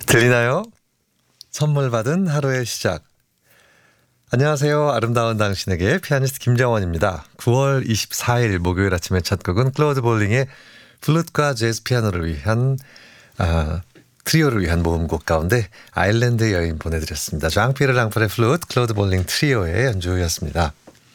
들리나요? 선물 받은 하루의 시작. 안녕하세요. 아름다운 당신에게 피아니스트 김정원입니다. 9월 24일 목요일 아침의 첫 곡은 클로드 볼링의 플룻과 재즈 피아노를 위한 트리오를 위한 모음곡 가운데 아일랜드 여인 보내드렸습니다. 장피에르 랑팔의 플룻, 클로드 볼링 트리오의 연주였습니다.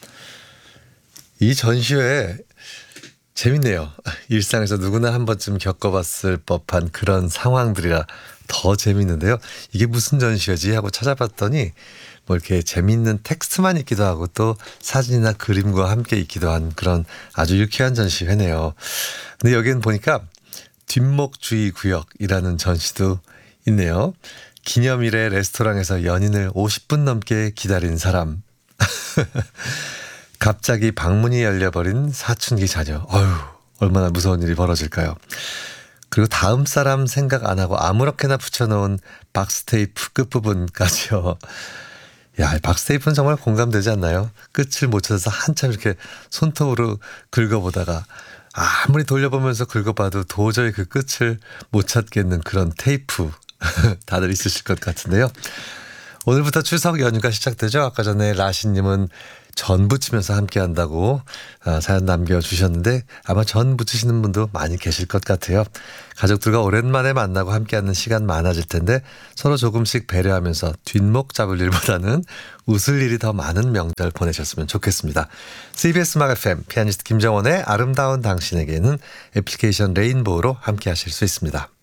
이 전시회 재밌네요. 일상에서 누구나 한 번쯤 겪어봤을 법한 그런 상황들이라 더 재밌는데요. 이게 무슨 전시회지 하고 찾아봤더니 뭐 이렇게 재밌는 텍스트만 있기도 하고 또 사진이나 그림과 함께 있기도 한 그런 아주 유쾌한 전시회네요. 근데 여기는 보니까 뒷목주의 구역이라는 전시도 있네요. 기념일에 레스토랑에서 연인을 50분 넘게 기다린 사람. 갑자기 방문이 열려버린 사춘기 자녀. 어휴, 얼마나 무서운 일이 벌어질까요? 그리고 다음 사람 생각 안 하고 아무렇게나 붙여놓은 박스테이프 끝부분까지요. 야, 박스테이프는 정말 공감되지 않나요? 끝을 못 찾아서 한참 이렇게 손톱으로 긁어보다가 아무리 돌려보면서 긁어봐도 도저히 그 끝을 못 찾겠는 그런 테이프 다들 있으실 것 같은데요. 오늘부터 추석 연휴가 시작되죠. 아까 전에 라시님은 전 부치면서 함께 한다고 사연 남겨주셨는데 아마 전 부치시는 분도 많이 계실 것 같아요. 가족들과 오랜만에 만나고 함께하는 시간 많아질 텐데 서로 조금씩 배려하면서 뒷목 잡을 일보다는 웃을 일이 더 많은 명절 보내셨으면 좋겠습니다. CBS 음악 FM 피아니스트 김정원의 아름다운 당신에게는 애플리케이션 레인보우로 함께 하실 수 있습니다.